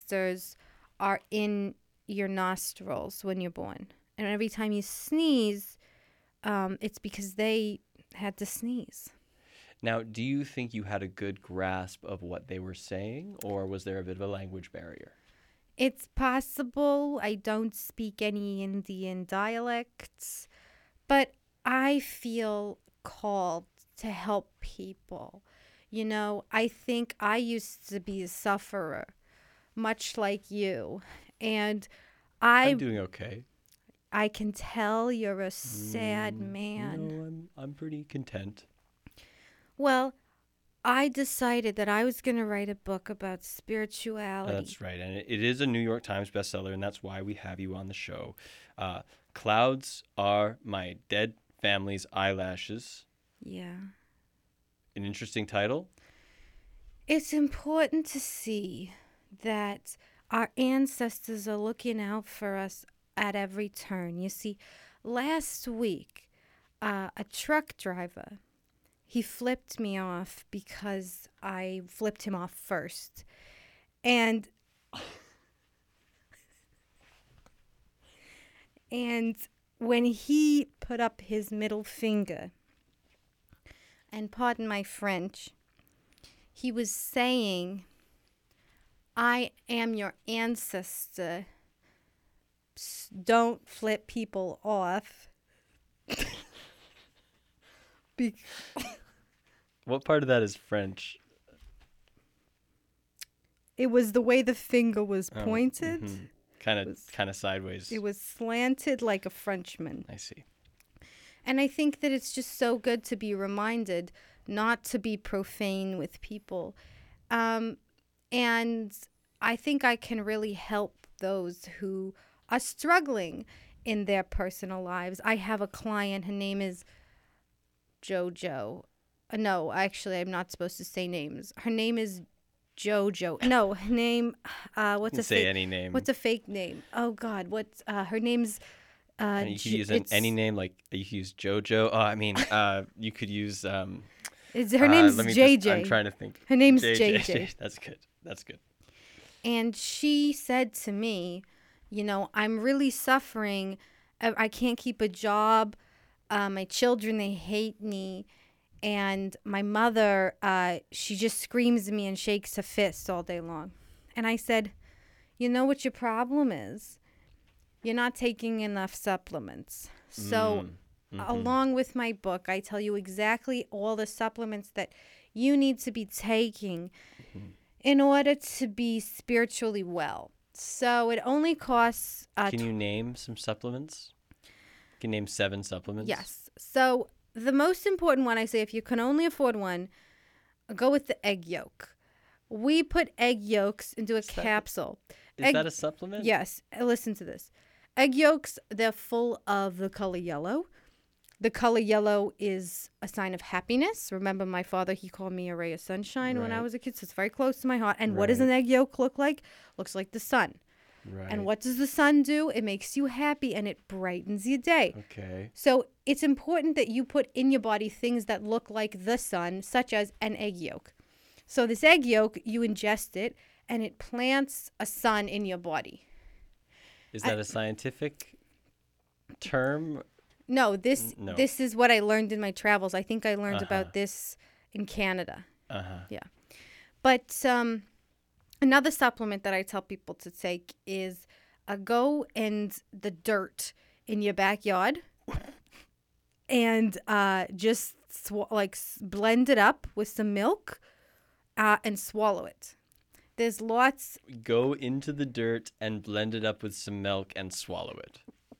ancestors are in your nostrils when you're born. And every time you sneeze, it's because they had to sneeze. Now, do you think you had a good grasp of what they were saying, or was there a bit of a language barrier? It's possible. I don't speak any Indian dialects, but I feel called to help people. You know, I think I used to be a sufferer, much like you. And I'm I doing okay. I can tell you're a sad man. No, I'm pretty content. Well, I decided that I was going to write a book about spirituality. That's right, and it is a New York Times bestseller, and that's why we have you on the show. Clouds Are My Dead Family's Eyelashes. Yeah. An interesting title. It's important to see that our ancestors are looking out for us at every turn. You see, last week, a truck driver, he flipped me off because I flipped him off first. And when he put up his middle finger, and pardon my French, he was saying, I am your ancestor. Don't flip people off. What part of that is French? It was the way the finger was pointed. Kind of sideways. It was slanted like a Frenchman. I see. And I think that it's just so good to be reminded not to be profane with people. And I think I can really help those who are struggling in their personal lives. I have a client, her name is JoJo. No, actually, I'm not supposed to say names. Her name is JoJo. No, her name, what's a say fake, any name. What's a fake name? Oh God, what's, her name's, you could use any name, like you could use JoJo. You could use. Her name's JJ. I'm trying to think. Her name's JJ. That's good. That's good. And she said to me, you know, I'm really suffering. I can't keep a job. My children, they hate me. And my mother, she just screams at me and shakes her fists all day long. And I said, you know what your problem is? You're not taking enough supplements. So along with my book, I tell you exactly all the supplements that you need to be taking in order to be spiritually well. So it only costs... Can you name some supplements? Can you name 7 supplements? Yes. So the most important one, I say, if you can only afford one, go with the egg yolk. We put egg yolks into a capsule. Is that a supplement? Yes. Listen to this. Egg yolks, they're full of the color yellow. The color yellow is a sign of happiness. Remember, my father, he called me a ray of sunshine when I was a kid, so it's very close to my heart. And what does an egg yolk look like? Looks like the sun. Right. And what does the sun do? It makes you happy and it brightens your day. Okay. So it's important that you put in your body things that look like the sun, such as an egg yolk. So this egg yolk, you ingest it, and it plants a sun in your body. Is that a scientific term? No, this is what I learned in my travels. I think I learned about this in Canada. Yeah. But another supplement that I tell people to take is go in the dirt in your backyard and just blend it up with some milk and swallow it. There's lots. Go into the dirt and blend it up with some milk and swallow it.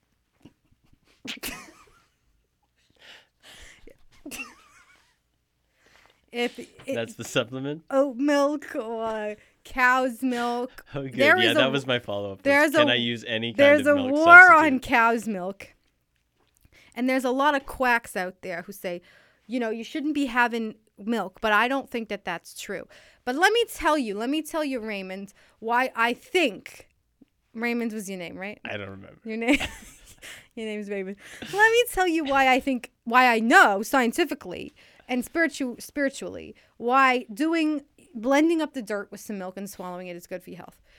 That's the supplement? Oat milk or cow's milk. Oh, good. That was my follow-up. Can I use any kind of milk substitute? There's a war on cow's milk. And there's a lot of quacks out there who say, you know, you shouldn't be having milk. But I don't think that that's true. But let me tell you, Raymond, why I think... Raymond was your name, right? I don't remember. Your name... Your name's Raymond. Let me tell you why I know scientifically and spiritually why blending up the dirt with some milk and swallowing it is good for your health.